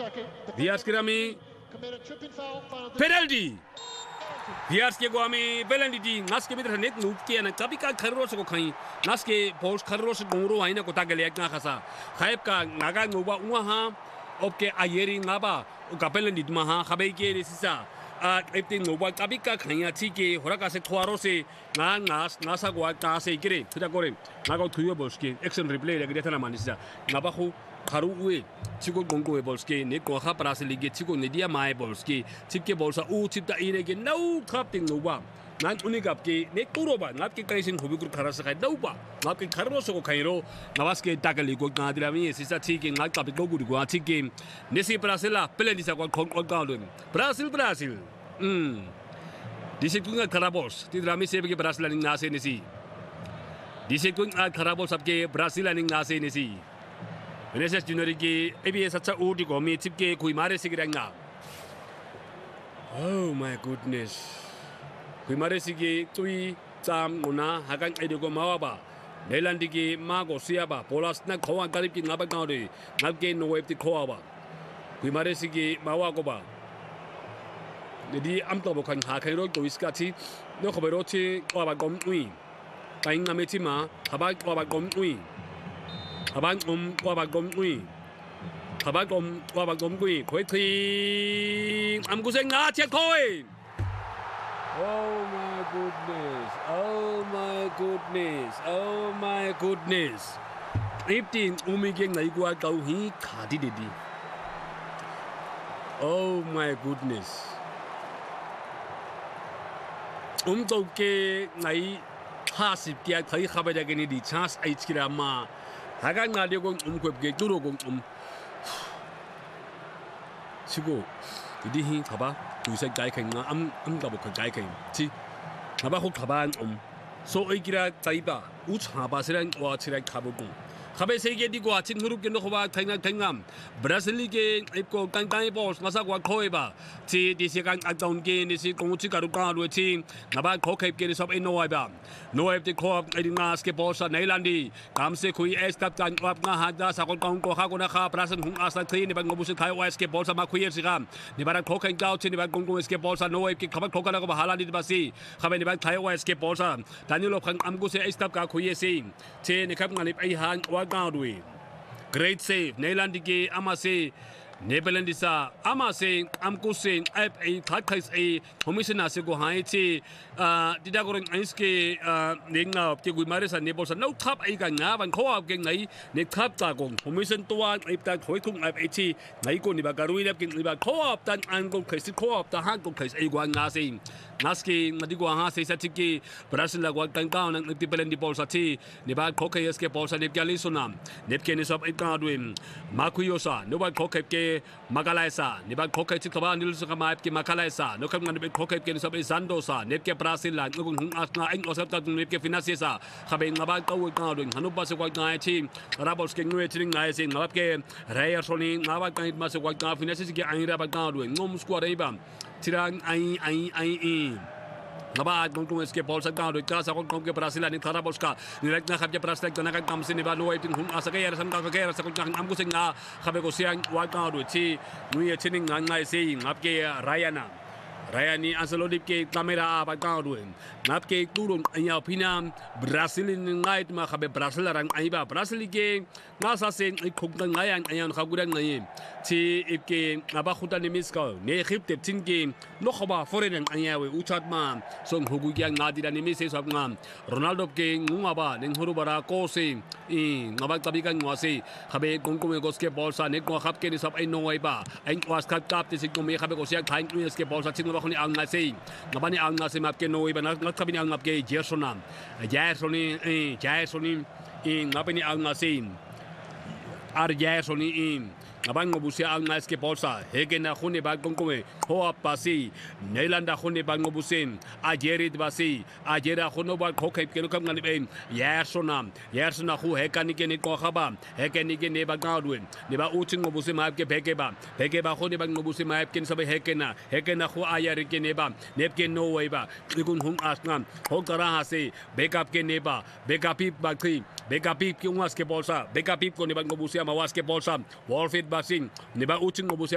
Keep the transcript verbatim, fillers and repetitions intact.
Diaz kirami penalty. Diaz ke goami penalty naske mitra net nup ke na kapika kharros ko khai naske post kharros gongro haina ko tagele ek na khasa khaib ka naga ngoba uha opke ayeri ngaba ka penalty maha khabai ke resisa a epting ngoba kapika khanya chike horaka se thwaro se nga ngas ngasa go ta se kire thuda kore nago thuyo boske action replay le gre thana manisa ngaba khu Haru we, Chico Gongo Bolski, Nico Haprasili get Chico Nidia Mai Bolski, Chike Bolsa, U Chipta in again, no captain no one. Not Unikapki, Nekuroba, not Kikasin Hubu Karasaka, Doba, not Karoso Cairo, Navaske Takali Gogadami, Sister Chicken, not Capico Guati game, Nessi Brasilla, Pelendisa Garden, Brazil, Brazil. Hm. This is going at Carabos, the Rami Sebi Brazil and Nasenisi. This is going at Carabos of Gay, Brazil and Nasenisi. Venezuela Junior ki A B S acha udi ko mi chip ke kui mare sigiranga. Oh my goodness. Kui mare sigi tui cham ngona hakan edu ko mawa ba. Nelandi ki ma ko sia ba. Polas na khawa garib ki ngaba kaw de. Ngab ke no web ti khawa ba. Kui mare sigi mawa ko ba. Nedi am to bo khan ha khai ro to iska chi no khobe ro chi ko ba gom ui. Kai ngame chi ma khaba ko ba gom ui. Habang um wabagom ui. Habagom wabagom ui. Koi ti am kuseng na check koi. Oh my goodness. Oh my goodness. Oh my goodness. Iptin umigeng na igwa kau hi khadi dedi. Oh my goodness. Um to ke nai fifty kia thai khabe ja ke ni di chance ai chira ma. Hagan nga dia kong um kwep ke turo kong um Sigo Idi hi khaba tu se gai kheng nga am am ka bok gai kheng chi khaba khok khaban um so ai kira taiba u chaba siran wa chirai khabu kong khabe se ge di ko achin hurup ke no khoba thainga thaingam Brazil ke eko kan kan boss ngasa kwa khoiba chi di se kan account ke ni si kong chi karu ka ru chi ngaba kho khep ke ni sob ai no ba no ep ti kho ai ngas ke boss na ilandi kam se khui es tap kan op nga ha da sa kong kong ko ha ko na kha prasan hung asa thi ni bang ngobu se khai wes ke boss ma khui si kam ni bara kho khain gao chi ni bang kong kong es ke boss no ep ki khaba kho ka na ko hala ni ba si khabe ni bang khai wes ke boss Daniel khang am ko se es tap ka khui si che ni khap ngalip ai han wa Great save. Nelandi ke amase Nebelandisa amase amkusin ap a takas a commissioner se go hai chi dida goreng aiske ninga ke gui marisa nebosa no tap ai ga nga ban kho ap ke ngai ne tap ta gong commission towa ai ta khoi thung ap ai chi ngai ko ni ba garui lep ke ni ba kho ap tan an go khai si kho ap ta han go khai ai gwa nga se naski ngadi gwa ha se sa chi ki Brazil la gwa kan ka nang ti pelen di bol sa chi ni ba kho khai eske bol sa ne kyali sunam nep ke ni sab ai ka duim makuyosa no ba kho khai ke Magalaisa, Niba Kokai Chikaba, Nilsukamap, Makalaisa, no come on the Kokai of Sandosa, Nepke Brasila, Asna, and Osaka, Nepke Finasisa, having about Kawing, Hanubas of White team, Rabos King Waiting, Nising, Napke, Raya Soni, Navakai Masawaka, Finasis, Aira Bagadwin, Nom Squad Abam, Tirang, I, I, I, Naba kung escape ball sa ground kasa kung kung ke Brazil ni Tarabos ka direct na khabya Brazil ka nakag kamsin ni ba no waiting hung asa kaya san ka kaya sa kung am ko sing na khabe ko siyang wa ka do chi nuye chining ngai sei ngapke Rayana Rayani asalodip ke kamera ba ka do ngapke turun anya phina Brazil ngai ma khabe Brazil rang ai ba Brazil ke ngasa sen khung ka ngai an ayan khaguran ngai chi ipke ngaba khuta ni miss ka ne khip te tin ke no khoba foreign anya we uchat ma song hugu kyang ngadi da ni miss sab ngam Ronaldo ke ngaba ning huru bara ko se i ngaba tabi kan ngwase khabe kong kong ko ske ball sa ne ko khap ke ni sab ai no ai ba ai was khat kap te sig ko me khabe ko sia thain ni ske ball sa ching ba khoni ang na se ngaba ni ang na se map ke no ai ba na khabi ni ang map ke Jersonam Jersoni i Jersoni i ngaba ni ang na se ar Jersoni i Abang ngobusi ang nice ke bolsa hege na khune ba gongkome ho apasi Nelanda khune ba ngobusin ajerit basi ajera khono ba khokai ke kam ngani ben yersonam yersona khu hekani ke ni ko khaba hekani ke ne ba gaudwen ne ba uting ngobusi ma ke beke ba beke ba khone ba ngobusi ma ke sabe hekena hekena khu ayari ke ne ba nep ke no way ba ikun hum asnam ho kara ha se backup ke ne ba backup ba khi backup ke ungas ke bolsa backup ko ne ba ngobusi ma was ke bolsa Wolfit Basing, Niba Uching Mobusia.